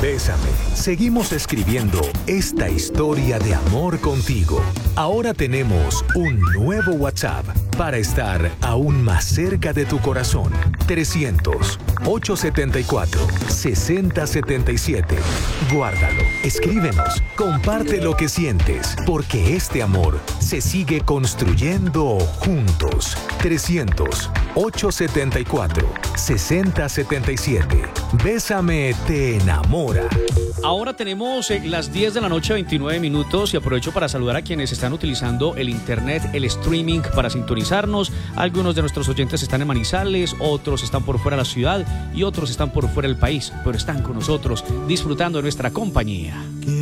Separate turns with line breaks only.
Bésame. Seguimos escribiendo esta historia de amor contigo. Ahora tenemos un nuevo WhatsApp para estar aún más cerca de tu corazón. 300-874-6077. Guárdalo, escríbenos, comparte lo que sientes, porque este amor se sigue construyendo juntos. 300-874-6077. Bésame te enamora.
Ahora tenemos las 10 de la noche, 29 minutos, y aprovecho para saludar a quienes están utilizando el internet, el streaming para sintonizarnos. Algunos de nuestros oyentes están en Manizales, otros están por fuera de la ciudad y otros están por fuera del país, pero están con nosotros disfrutando de nuestra compañía.